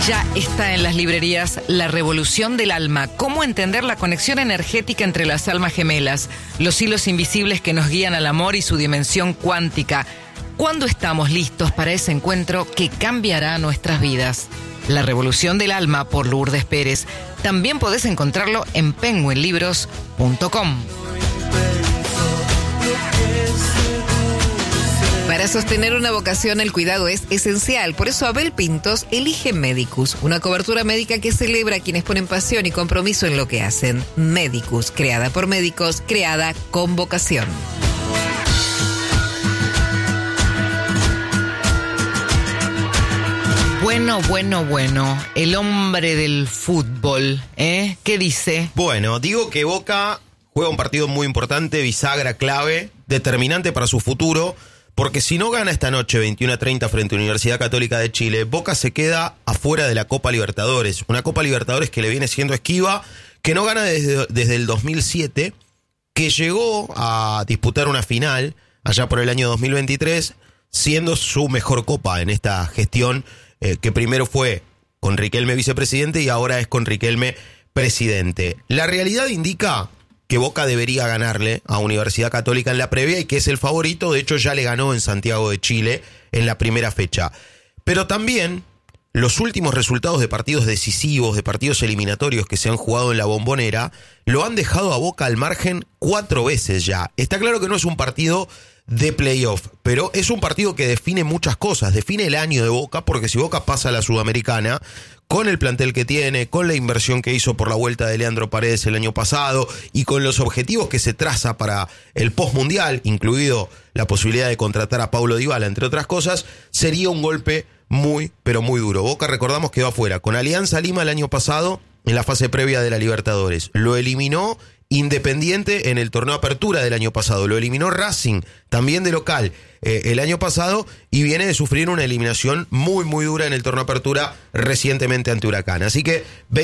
Ya está en las librerías La Revolución del Alma. Cómo entender la conexión energética entre las almas gemelas, los hilos invisibles que nos guían al amor y su dimensión cuántica. ¿Cuándo estamos listos para ese encuentro que cambiará nuestras vidas? La Revolución del Alma por Lourdes Pérez. También podés encontrarlo en penguinlibros.com. Para sostener una vocación, el cuidado es esencial. Por eso Abel Pintos elige Medicus, una cobertura médica que celebra a quienes ponen pasión y compromiso en lo que hacen. Medicus, creada por médicos, creada con vocación. Bueno. El hombre del fútbol, ¿Qué dice? Bueno, digo que Boca juega un partido muy importante, bisagra, clave, determinante para su futuro. Porque si no gana esta noche 21:30 frente a Universidad Católica de Chile, Boca se queda afuera de la Copa Libertadores. Una Copa Libertadores que le viene siendo esquiva, que no gana desde el 2007, que llegó a disputar una final allá por el año 2023, siendo su mejor copa en esta gestión, que primero fue con Riquelme vicepresidente y ahora es con Riquelme presidente. La realidad indica que Boca debería ganarle a Universidad Católica en la previa y que es el favorito. De hecho, ya le ganó en Santiago de Chile en la primera fecha. Pero también los últimos resultados de partidos decisivos, de partidos eliminatorios que se han jugado en la Bombonera, lo han dejado a Boca al margen 4 veces ya. Está claro que no es un partido de playoff, pero es un partido que define muchas cosas, define el año de Boca, porque si Boca pasa a la Sudamericana, con el plantel que tiene, con la inversión que hizo por la vuelta de Leandro Paredes el año pasado y con los objetivos que se traza para el postmundial, incluido la posibilidad de contratar a Paulo Dybala, entre otras cosas, sería un golpe muy, pero muy duro. Boca, recordamos, quedó afuera con Alianza Lima el año pasado en la fase previa de la Libertadores. Lo eliminó Independiente en el torneo Apertura del año pasado. Lo eliminó Racing, también de local, el año pasado, y viene de sufrir una eliminación muy, muy dura en el torneo Apertura recientemente ante Huracán. Así que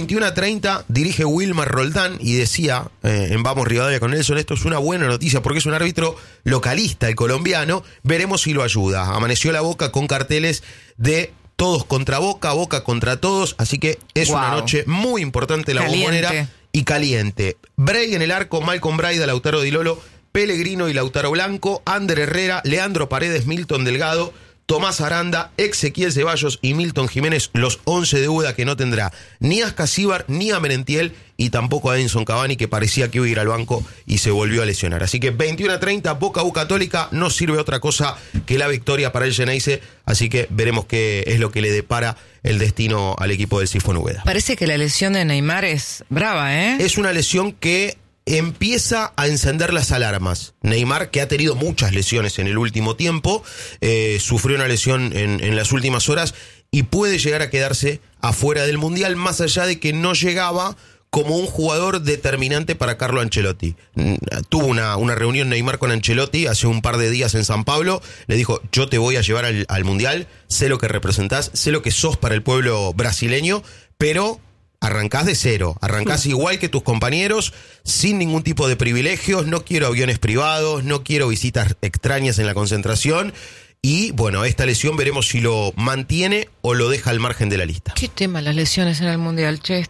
21:30 dirige Wilmar Roldán y decía en Vamos Rivadavia con Nelson, esto es una buena noticia porque es un árbitro localista, el colombiano. Veremos si lo ayuda. Amaneció la Boca con carteles de todos contra Boca, Boca contra todos, así que es una noche muy importante la Bombonera y caliente. Bray en el arco, Malcolm Braida, Lautaro Di Lolo, Pellegrino y Lautaro Blanco, Ander Herrera, Leandro Paredes, Milton Delgado, Tomás Aranda, Ezequiel Ceballos y Milton Jiménez, los 11 de Buda, que no tendrá ni a Ascasíbar ni a Merentiel y tampoco a Edinson Cavani, que parecía que iba a ir al banco y se volvió a lesionar. Así que 21:30, Boca U Católica, no sirve otra cosa que la victoria para el Geneise, así que veremos qué es lo que le depara el destino al equipo del Sifón Úbeda. Parece que la lesión de Neymar es brava, Es una lesión que empieza a encender las alarmas. Neymar, que ha tenido muchas lesiones en el último tiempo, sufrió una lesión en las últimas horas y puede llegar a quedarse afuera del Mundial, más allá de que no llegaba como un jugador determinante para Carlo Ancelotti. Tuvo una reunión Neymar con Ancelotti hace un par de días en San Pablo, le dijo, yo te voy a llevar al Mundial, sé lo que representás, sé lo que sos para el pueblo brasileño, pero arrancás de cero, arrancás igual que tus compañeros, sin ningún tipo de privilegios, no quiero aviones privados, no quiero visitas extrañas en la concentración. Y bueno, esta lesión veremos si lo mantiene o lo deja al margen de la lista. ¿Qué tema las lesiones en el Mundial? Che,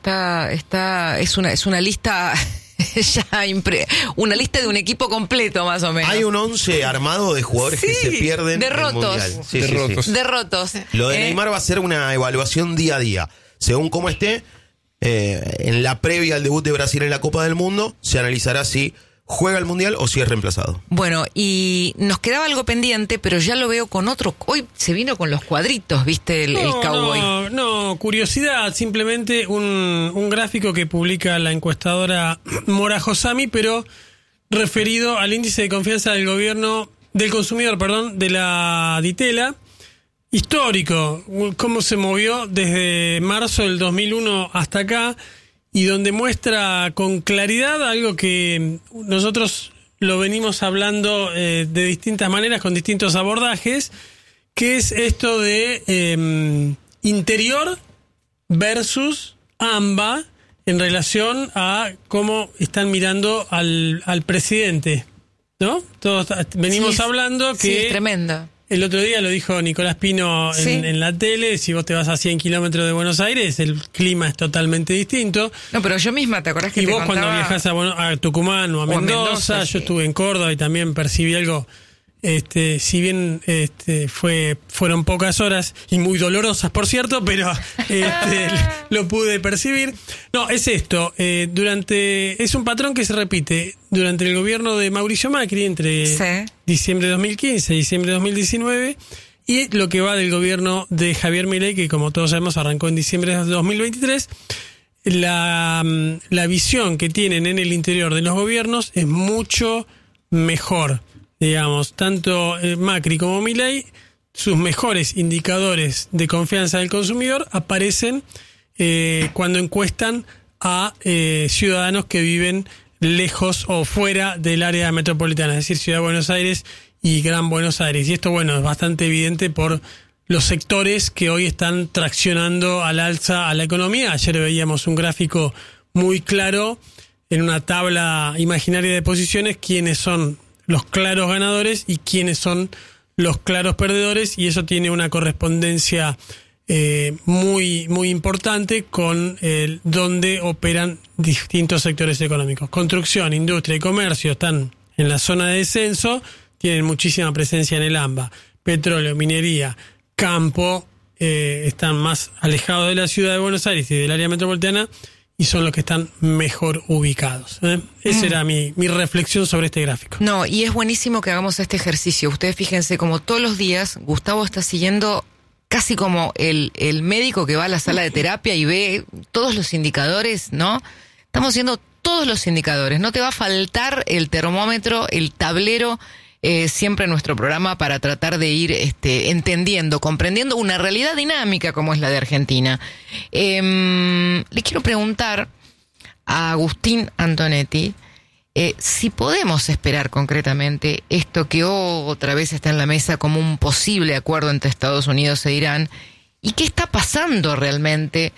es una lista una lista de un equipo completo, más o menos. Hay un 11 armado de jugadores que se pierden derrotos. en el Mundial. Derrotos. Lo de Neymar va a ser una evaluación día a día. Según cómo esté, en la previa al debut de Brasil en la Copa del Mundo, se analizará si juega el Mundial o si es reemplazado. Bueno, y nos quedaba algo pendiente, pero ya lo veo con otro. Hoy se vino con los cuadritos, ¿viste? El cowboy. No, curiosidad, simplemente un gráfico que publica la encuestadora Mora Josami, pero referido al índice de confianza del consumidor, de la Ditela. Histórico, cómo se movió desde marzo del 2001 hasta acá, y donde muestra con claridad algo que nosotros lo venimos hablando de distintas maneras, con distintos abordajes, que es esto de interior versus AMBA en relación a cómo están mirando al presidente, ¿no? Todos venimos hablando que sí, es tremendo. El otro día lo dijo Nicolás Pino en la tele, si vos te vas a 100 kilómetros de Buenos Aires, el clima es totalmente distinto. No, pero yo misma, ¿te acordás que y te vos contaba? Cuando viajás a Tucumán o a Mendoza, yo estuve en Córdoba y también percibí algo, si bien fueron pocas horas y muy dolorosas, por cierto, pero lo pude percibir. No, es esto, es un patrón que se repite durante el gobierno de Mauricio Macri entre diciembre de 2015 y diciembre de 2019, y lo que va del gobierno de Javier Milei, que como todos sabemos arrancó en diciembre de 2023. La visión que tienen en el interior de los gobiernos es mucho mejor. Digamos, tanto Macri como Milei, sus mejores indicadores de confianza del consumidor aparecen cuando encuestan a ciudadanos que viven lejos o fuera del área metropolitana, es decir, Ciudad de Buenos Aires y Gran Buenos Aires. Y esto, bueno, es bastante evidente por los sectores que hoy están traccionando al alza a la economía. Ayer veíamos un gráfico muy claro en una tabla imaginaria de posiciones, quiénes son los claros ganadores y quiénes son los claros perdedores, y eso tiene una correspondencia muy, muy importante con donde operan distintos sectores económicos. Construcción, industria y comercio están en la zona de descenso, tienen muchísima presencia en el AMBA. Petróleo, minería, campo, están más alejados de la ciudad de Buenos Aires y del área metropolitana, y son los que están mejor ubicados. Esa era mi reflexión sobre este gráfico. No, y es buenísimo que hagamos este ejercicio. Ustedes fíjense, como todos los días, Gustavo está siguiendo casi como el médico que va a la sala de terapia y ve todos los indicadores, ¿no? Estamos viendo todos los indicadores. No te va a faltar el termómetro, el tablero, siempre en nuestro programa, para tratar de ir entendiendo, comprendiendo una realidad dinámica como es la de Argentina. Le quiero preguntar a Agustín Antonetti si podemos esperar concretamente esto que otra vez está en la mesa como un posible acuerdo entre Estados Unidos e Irán, y qué está pasando realmente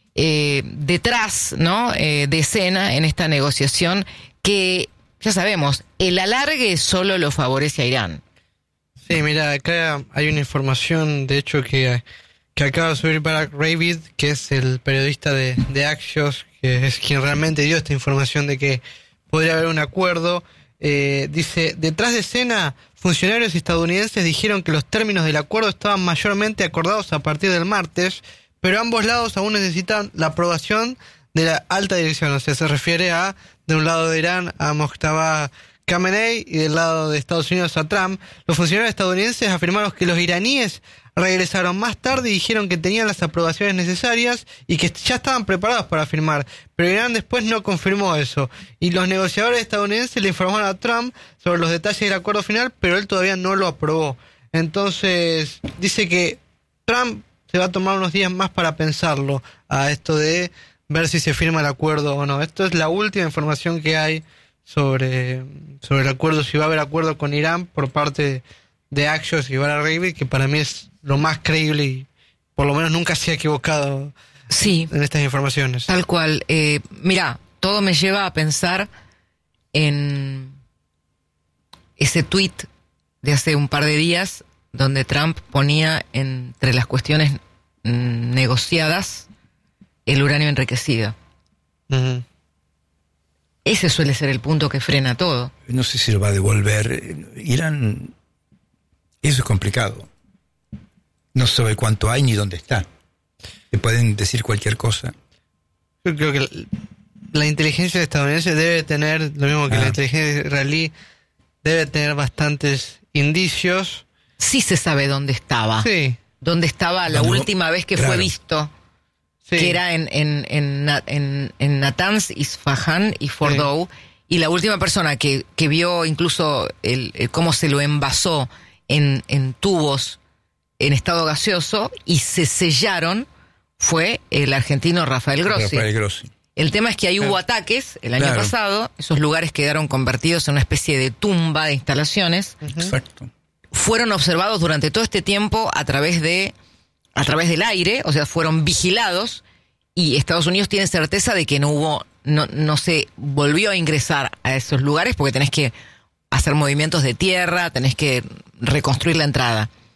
detrás, ¿no? De escena en esta negociación que, ya sabemos, el alargue solo lo favorece a Irán. Sí, mira, acá hay una información, de hecho, que acaba de subir Barak Ravid, que es el periodista de Axios, que es quien realmente dio esta información de que podría haber un acuerdo. Dice, detrás de escena, funcionarios estadounidenses dijeron que los términos del acuerdo estaban mayormente acordados a partir del martes, pero ambos lados aún necesitan la aprobación de la alta dirección. O sea, se refiere a, de un lado de Irán, a Mojtaba Khamenei, y del lado de Estados Unidos a Trump. Los funcionarios estadounidenses afirmaron que los iraníes regresaron más tarde y dijeron que tenían las aprobaciones necesarias y que ya estaban preparados para firmar, pero Irán después no confirmó eso. Y los negociadores estadounidenses le informaron a Trump sobre los detalles del acuerdo final, pero él todavía no lo aprobó. Entonces, dice que Trump se va a tomar unos días más para pensarlo, a esto de ver si se firma el acuerdo o no. Esto es la última información que hay sobre el acuerdo, si va a haber acuerdo con Irán por parte de Axios y Barak Ravid, que para mí es lo más creíble y por lo menos nunca se ha equivocado en estas informaciones. Tal cual. Mirá, todo me lleva a pensar en ese tuit de hace un par de días donde Trump ponía entre las cuestiones negociadas el uranio enriquecido. Uh-huh. Ese suele ser el punto que frena todo. No sé si lo va a devolver. Irán, eso es complicado. No sabe cuánto hay ni dónde está. Te pueden decir cualquier cosa. Yo creo que la inteligencia estadounidense debe tener, lo mismo que la inteligencia israelí, debe tener bastantes indicios. Sí se sabe dónde estaba. Sí. Dónde estaba la última vez que fue visto. Sí. Que era en Natanz, Isfahan y Fordow. Sí. Y la última persona que vio incluso cómo se lo envasó en tubos en estado gaseoso y se sellaron fue el argentino Rafael Grossi. El tema es que ahí hubo ataques el año pasado, esos lugares quedaron convertidos en una especie de tumba de instalaciones. Exacto. Fueron observados durante todo este tiempo a través del aire, o sea, fueron vigilados, y Estados Unidos tiene certeza de que no se volvió a ingresar a esos lugares porque tenés que hacer movimientos de tierra, tenés que reconstruir la entrada.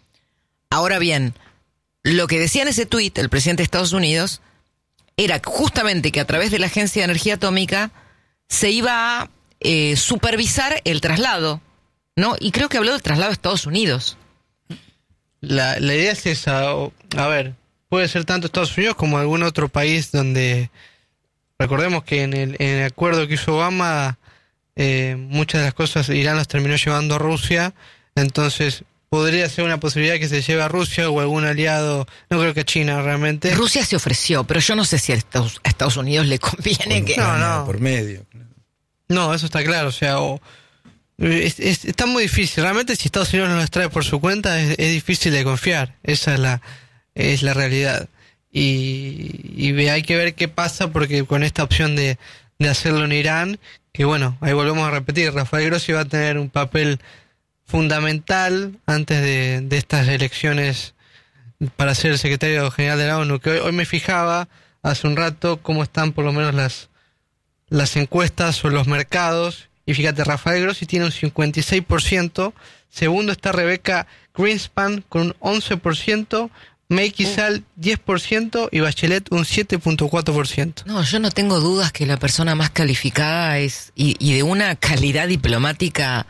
Ahora bien, lo que decía en ese tuit el presidente de Estados Unidos era justamente que a través de la Agencia de Energía Atómica se iba a supervisar el traslado, ¿no? Y creo que habló del traslado a Estados Unidos. La idea es esa. A ver, puede ser tanto Estados Unidos como algún otro país donde... Recordemos que en el acuerdo que hizo Obama, muchas de las cosas Irán las terminó llevando a Rusia, entonces podría ser una posibilidad que se lleve a Rusia o algún aliado, no creo que a China realmente. Rusia se ofreció, pero yo no sé si a Estados Unidos le conviene que... No. Por medio. No, eso está claro, o sea, está muy difícil. Realmente si Estados Unidos no las trae por su cuenta es difícil de confiar, esa es la realidad. Y hay que ver qué pasa, porque con esta opción de hacerlo en Irán, que bueno, ahí volvemos a repetir, Rafael Grossi va a tener un papel fundamental antes de estas elecciones para ser el secretario general de la ONU, que hoy me fijaba hace un rato cómo están por lo menos las encuestas o los mercados, y fíjate, Rafael Grossi tiene un 56%, segundo está Rebecca Greenspan con un 11%, Macky Sall 10% y Bachelet un 7.4%. No, yo no tengo dudas que la persona más calificada es y de una calidad diplomática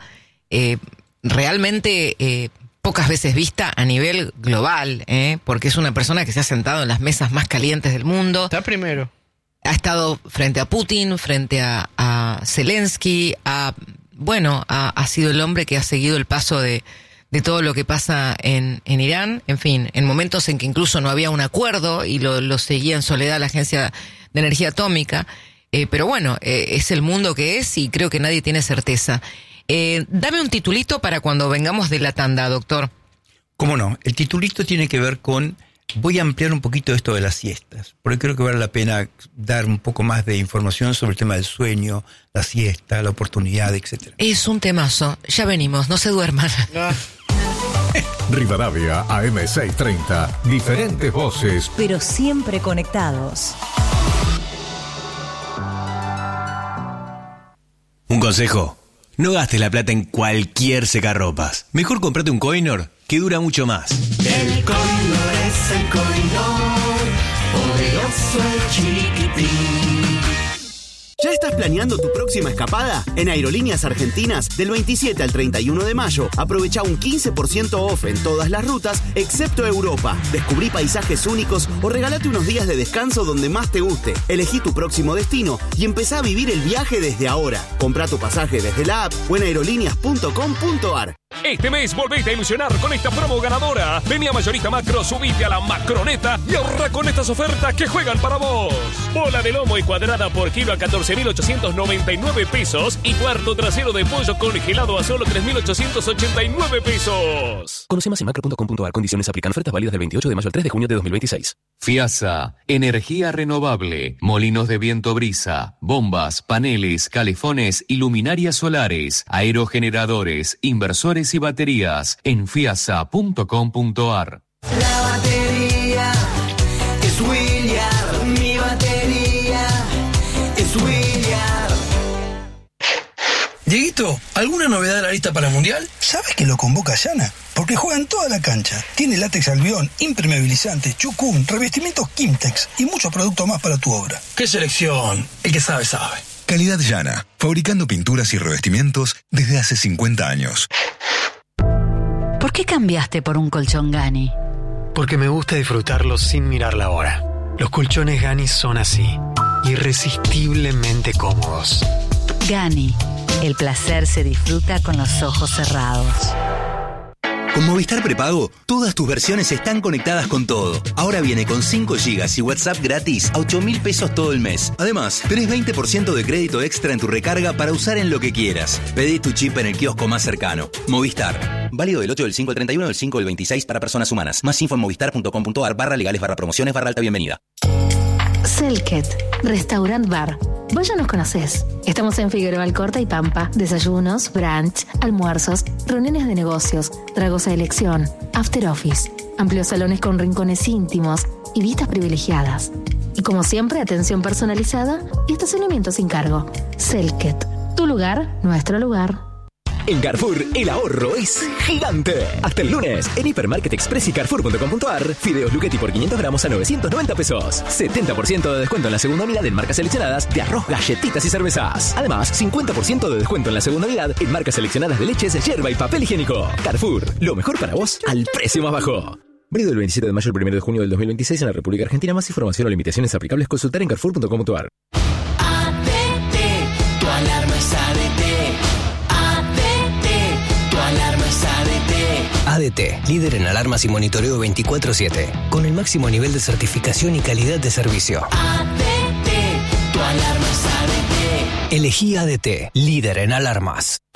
realmente pocas veces vista a nivel global, porque es una persona que se ha sentado en las mesas más calientes del mundo. Está primero. Ha estado frente a Putin, frente a Zelensky, ha sido el hombre que ha seguido el paso de todo lo que pasa en Irán, en fin, en momentos en que incluso no había un acuerdo y lo seguía en soledad la Agencia de Energía Atómica, pero bueno, es el mundo que es y creo que nadie tiene certeza. Dame un titulito para cuando vengamos de la tanda, doctor. ¿Cómo no? El titulito tiene que ver con... Voy a ampliar un poquito esto de las siestas, porque creo que vale la pena dar un poco más de información sobre el tema del sueño, la siesta, la oportunidad, etcétera. Es un temazo. Ya venimos, no se duerman. No. Rivadavia AM630. Diferentes voces, pero siempre conectados. Un consejo: no gastes la plata en cualquier secarropas. Mejor comprate un Coinor que dura mucho más. El Coinor es el Coinor, poderoso el chiquitín. ¿Ya estás planeando tu próxima escapada? En Aerolíneas Argentinas, del 27 al 31 de mayo, aprovecha un 15% off en todas las rutas, excepto Europa. Descubrí paisajes únicos o regálate unos días de descanso donde más te guste. Elegí tu próximo destino y empezá a vivir el viaje desde ahora. Comprá tu pasaje desde la app o en aerolíneas.com.ar. Este mes volvete a ilusionar con esta promo ganadora. Vení a Mayorista Macro, subite a la Macroneta y ahorra con estas ofertas que juegan para vos. Bola de lomo y cuadrada por kilo a 14.899 pesos y cuarto trasero de pollo congelado a solo 3.889 pesos. Conoce más en macro.com.ar. Condiciones aplican. Ofertas válidas del 28 de mayo al 3 de junio de 2026. FIASA, energía renovable, molinos de viento brisa, bombas, paneles, calefones y luminarias solares, aerogeneradores, inversores y baterías en fiasa.com.ar. La batería es Williard, mi batería es Williard. Dieguito, ¿alguna novedad de la lista para el Mundial? ¿Sabes que lo convoca Yana? Porque juega en toda la cancha. Tiene látex albión, impermeabilizante, chucún, revestimientos Kimtex y muchos productos más para tu obra. ¡Qué selección! El que sabe, sabe. Calidad Yana, fabricando pinturas y revestimientos desde hace 50 años. ¿Por qué cambiaste por un colchón Gani? Porque me gusta disfrutarlo sin mirar la hora. Los colchones Gani son así, irresistiblemente cómodos. Gani, el placer se disfruta con los ojos cerrados. Con Movistar Prepago, todas tus versiones están conectadas con todo. Ahora viene con 5 GB y WhatsApp gratis a 8.000 pesos todo el mes. Además, tenés 20% de crédito extra en tu recarga para usar en lo que quieras. Pedí tu chip en el kiosco más cercano. Movistar. Válido del 8 del 5 al 31 del 5 del 26 para personas humanas. Más info en movistar.com.ar/legales/promociones/alta bienvenida. Selket, Restaurant Bar. Vos ya nos conocés. Estamos en Figueroa Alcorta y Pampa. Desayunos, brunch, almuerzos, reuniones de negocios, tragos a elección, after office, amplios salones con rincones íntimos y vistas privilegiadas. Y como siempre, atención personalizada y estacionamiento sin cargo. Selket, tu lugar, nuestro lugar. En Carrefour, el ahorro es gigante. Hasta el lunes, en Hipermarket Express y Carrefour.com.ar, fideos Luchetti por 500 gramos a 990 pesos. 70% de descuento en la segunda unidad en marcas seleccionadas de arroz, galletitas y cervezas. Además, 50% de descuento en la segunda unidad en marcas seleccionadas de leches, yerba y papel higiénico. Carrefour, lo mejor para vos al precio más bajo. Válido del 27 de mayo al 1 de junio del 2026 en la República Argentina. Más información o limitaciones aplicables consultar en Carrefour.com.ar. Tu alarma es ADT. Tu alarma es ADT. ADT, líder en alarmas y monitoreo 24/7, con el máximo nivel de certificación y calidad de servicio. ADT. Tu alarma es ADT. Elegí ADT, líder en alarmas.